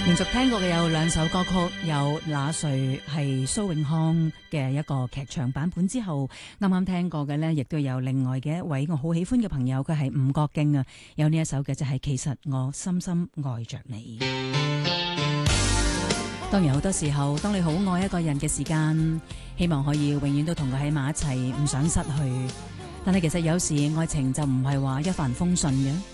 連續聽過嘅有兩首歌曲，有那誰係蘇永康嘅一個劇場版本之後，啱啱聽過嘅呢，亦都有另外嘅一位我好喜歡嘅朋友，佢係吳國敬啊，有呢一首嘅就係其實我深深愛着你。當然好多時候，當你好愛一個人嘅時間，希望可以永遠都同佢喺埋一齊，唔想失去。但係其實有時愛情就唔係話一帆風順嘅。